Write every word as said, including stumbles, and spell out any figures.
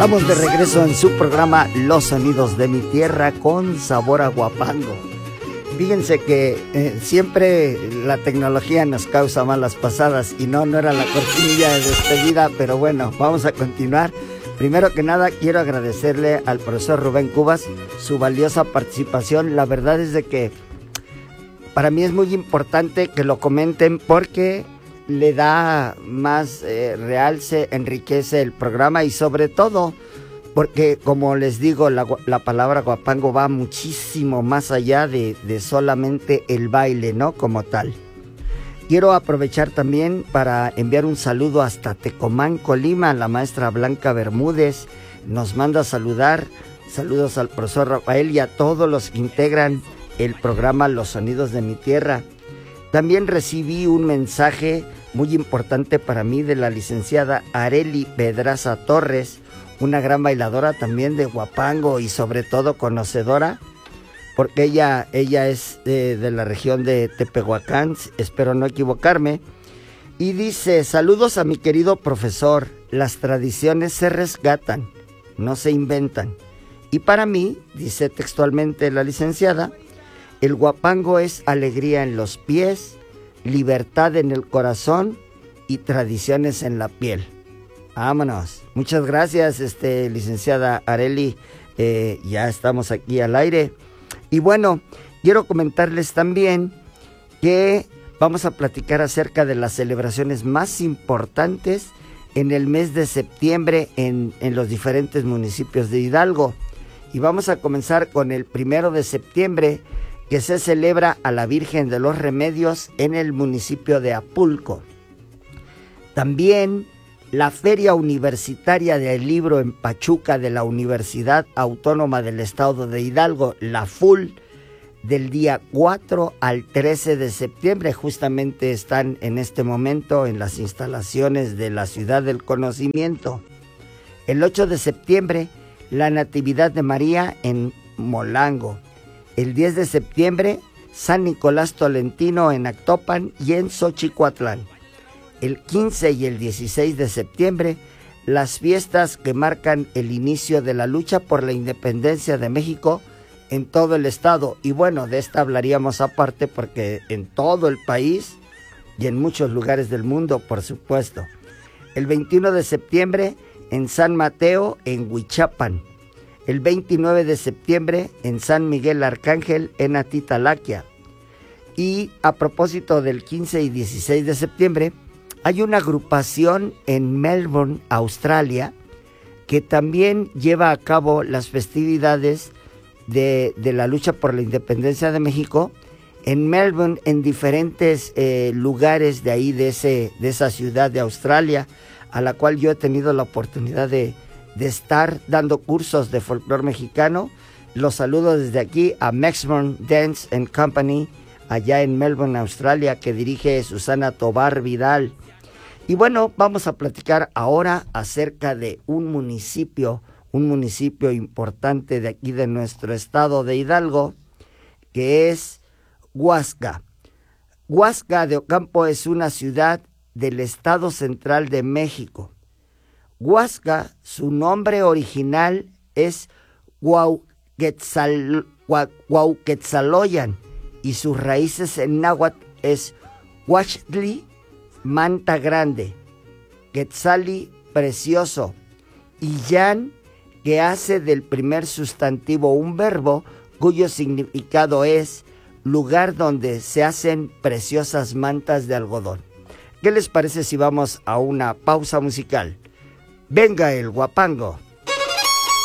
Estamos de regreso en su programa Los Sonidos de mi Tierra con sabor a guapango. Fíjense que eh, siempre la tecnología nos causa malas pasadas y no, no era la cortinilla de despedida, pero bueno, vamos a continuar. Primero que nada, quiero agradecerle al profesor Rubén Cubas su valiosa participación. La verdad es de que para mí es muy importante que lo comenten porque le da más eh, realce, enriquece el programa y sobre todo porque, como les digo, la, la palabra guapango va muchísimo más allá de, de solamente el baile, ¿no? Como tal. Quiero aprovechar también para enviar un saludo hasta Tecomán, Colima. La maestra Blanca Bermúdez nos manda a saludar. Saludos al profesor Rafael y a todos los que integran el programa Los Sonidos de mi Tierra. También recibí un mensaje muy importante para mí de la licenciada Areli Pedraza Torres, una gran bailadora también de guapango y sobre todo conocedora, porque ella, ella es de, de la región de Tepehuacán, espero no equivocarme, y dice: saludos a mi querido profesor, las tradiciones se rescatan, no se inventan, y para mí, dice textualmente la licenciada, el guapango es alegría en los pies, libertad en el corazón y tradiciones en la piel. Vámonos. Muchas gracias, este, licenciada Areli. Eh, ya estamos aquí al aire. Y bueno, quiero comentarles también que vamos a platicar acerca de las celebraciones más importantes en el mes de septiembre en, en los diferentes municipios de Hidalgo. Y vamos a comenzar con el primero de septiembre, que se celebra a la Virgen de los Remedios en el municipio de Apulco. También la Feria Universitaria del Libro en Pachuca de la Universidad Autónoma del Estado de Hidalgo, la F U L, del día cuatro al trece de septiembre. Justamente están en este momento en las instalaciones de la Ciudad del Conocimiento. El ocho de septiembre, la Natividad de María en Molango. El diez de septiembre, San Nicolás Tolentino en Actopan y en Xochicuatlán. El quince y el dieciséis de septiembre, las fiestas que marcan el inicio de la lucha por la independencia de México en todo el estado. Y bueno, de esta hablaríamos aparte porque en todo el país y en muchos lugares del mundo, por supuesto. El veintiuno de septiembre, en San Mateo, en Huichapan. El veintinueve de septiembre en San Miguel Arcángel en Atitalaquia. Y a propósito del quince y dieciséis de septiembre, hay una agrupación en Melbourne, Australia, que también lleva a cabo las festividades de, de la lucha por la independencia de México en Melbourne, en diferentes eh, lugares de ahí, de, ese, de esa ciudad de Australia, a la cual yo he tenido la oportunidad de de estar dando cursos de folclore mexicano. Los saludo desde aquí a Melbourne Dance and Company, allá en Melbourne, Australia, que dirige Susana Tobar Vidal. Y bueno, vamos a platicar ahora acerca de un municipio, un municipio importante de aquí de nuestro estado de Hidalgo, que es Huasca. Huasca de Ocampo es una ciudad del estado central de México. Huasca, su nombre original es Huauquetzal, Huauquetzaloyan y sus raíces en náhuatl es Huachtli, manta grande, Quetzali, precioso, y Yan, que hace del primer sustantivo un verbo cuyo significado es lugar donde se hacen preciosas mantas de algodón. ¿Qué les parece si vamos a una pausa musical? Venga el guapango.